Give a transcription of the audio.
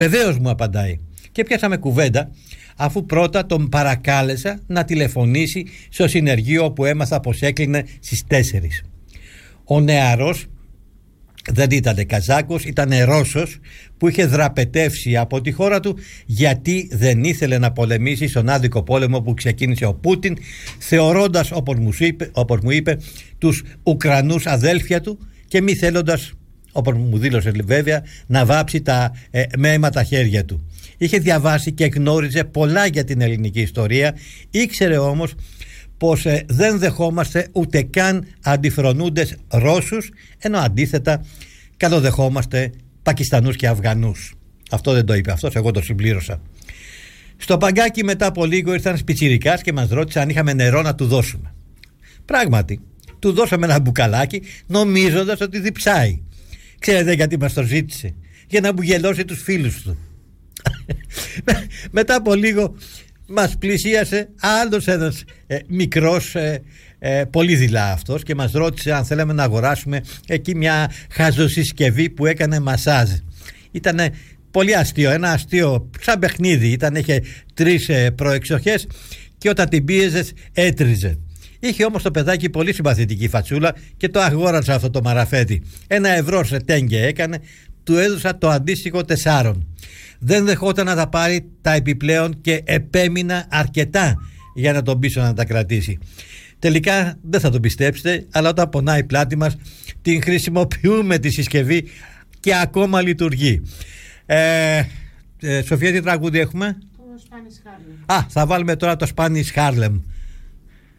Βεβαίως, μου απαντάει. Και πιάσαμε κουβέντα, αφού πρώτα τον παρακάλεσα να τηλεφωνήσει στο συνεργείο που έμαθα πως έκλεινε στις 4. Ο νεαρός δεν ήταν Καζάκος, ήταν Ρώσος που είχε δραπετεύσει από τη χώρα του γιατί δεν ήθελε να πολεμήσει στον άδικο πόλεμο που ξεκίνησε ο Πούτιν, θεωρώντας, όπως μου είπε, τους Ουκρανούς αδέλφια του και μη θέλοντας, όπως μου δήλωσε βέβαια, να βάψει τα μέματα χέρια του. Είχε διαβάσει και γνώριζε πολλά για την ελληνική ιστορία, ήξερε όμως πως δεν δεχόμαστε ούτε καν αντιφρονούντες Ρώσους, ενώ αντίθετα καλοδεχόμαστε Πακιστανούς και Αφγανούς. Αυτό δεν το είπε αυτός, εγώ το συμπλήρωσα. Στο παγκάκι μετά από λίγο ήρθαν πιτσιρικάς και μας ρώτησε αν είχαμε νερό να του δώσουμε. Πράγματι, του δώσαμε ένα μπουκαλάκι νομίζοντας ότι διψάει. Ξέρετε γιατί μας το ζήτησε? Για να μπουγελώσει τους φίλους του. Μετά από λίγο μας πλησίασε άλλος ένας μικρός, πολύ δειλά αυτός, και μας ρώτησε αν θέλαμε να αγοράσουμε εκεί μια χαζοσυσκευή που έκανε μασάζ. Ήτανε πολύ αστείο, ένα αστείο σαν παιχνίδι ήταν, είχε 3 προεξοχές και όταν την πίεζες έτριζε. Είχε όμως το παιδάκι πολύ συμπαθητική φατσούλα και το αγόρασα αυτό το μαραφέτη. 1 € σε τέγκε έκανε, του έδωσα το αντίστοιχο 4. Δεν δεχόταν να τα πάρει τα επιπλέον και επέμεινα αρκετά για να τον πείσω να τα κρατήσει. Τελικά δεν θα τον πιστέψετε, αλλά όταν πονάει η πλάτη μας την χρησιμοποιούμε τη συσκευή και ακόμα λειτουργεί. Σοφία, τι τραγούδι έχουμε? Το Spanish Harlem. Θα βάλουμε τώρα το Spanish Harlem.